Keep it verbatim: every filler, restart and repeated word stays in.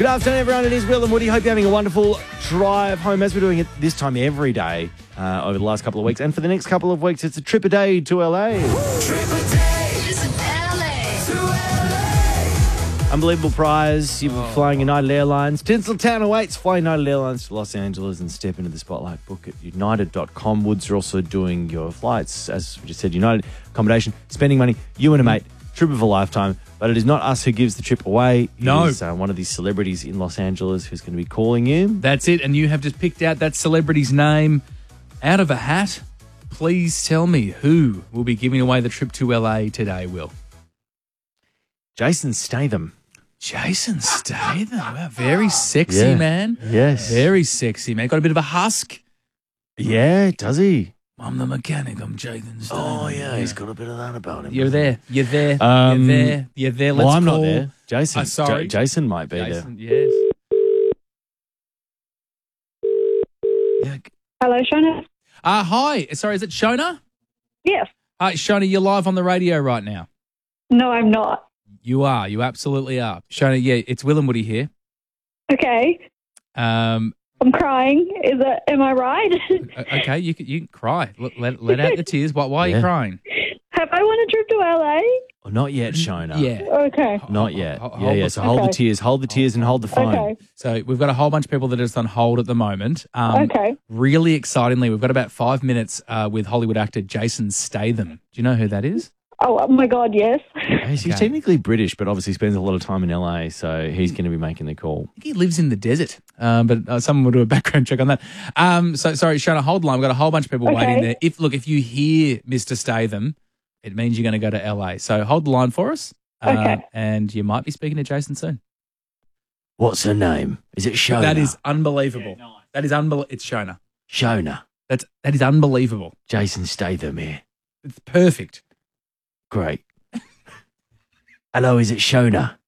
Good afternoon, everyone. It is Will and Woody. Hope you're having a wonderful drive home, as we're doing it this time every day uh, over the last couple of weeks. And for the next couple of weeks, it's a trip a day to L A. Trip a day. Listen, L A. To L A. Unbelievable prize. You're flying United Airlines. Tinseltown awaits. Fly United Airlines to Los Angeles and step into the spotlight. Book at united dot com. Woods are also doing your flights. As we just said, United accommodation, spending money, you and a mate, trip of a lifetime. But it is not us who gives the trip away. It No. is uh, one of these celebrities in Los Angeles who's going to be calling you. That's it. And you have just picked out that celebrity's name out of a hat. Please tell me who will be giving away the trip to L A today, Will. Jason Statham. Jason Statham. Wow, very sexy, Yeah. man. Yes. Very sexy, man. Got a bit of a husk. Yeah, does he? I'm the mechanic. I'm Jason Statham. Oh, yeah, he's got a bit of that about him. You're there. You're there. Um, You're there. You're there. Let's well, I'm call not there. Jason. Uh, sorry. J- Jason might be Jason, yes. Yeah. Hello, Shona. Uh, hi. Sorry, is it Shona? Yes. Hi, Shona, you're live on the radio right now. No, I'm not. You are. You absolutely are. Shona, yeah, it's Will and Woody here. Okay. Um, I'm crying. Is it? Am I right? o- okay, you can, you can cry. Let, let, let out the tears. Why, why are Yeah. you crying? Have I won a trip to L A? there. Oh, not yet, Shona. Yeah. Okay. Not yet. Ho- ho- Yeah, hold yeah. the- So hold the Okay. tears, hold the tears, and hold the phone. Okay. So we've got a whole bunch of people that are just on hold at the moment. Um, Okay. Really excitingly, we've got about five minutes uh, with Hollywood actor Jason Statham. Do you know who that is? Oh, oh my God, yes. He's, he's Okay. technically British, but obviously spends a lot of time in L A, so he's going to be making the call. I think he lives in the desert, um, but uh, someone will do a background check on that. Um, so sorry, Shona, hold the line. We've got a whole bunch of people Okay. waiting there. If look, if you hear Mister Statham, it means you're going to go to L A. So hold the line for us, uh, Okay. and you might be speaking to Jason soon. What's her name? Is it Shona? That is unbelievable. That is unbelievable. It's Shona. Shona. That's that is unbelievable. Jason Statham here. It's perfect. Great. Hello, is it Shona?